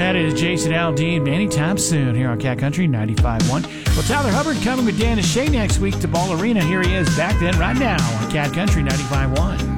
that is Jason Aldean anytime soon here on Cat Country 95.1. Well, Tyler Hubbard coming with Dan and Shay next week to Ball Arena. Here he is back then right now on Cat Country 95.1.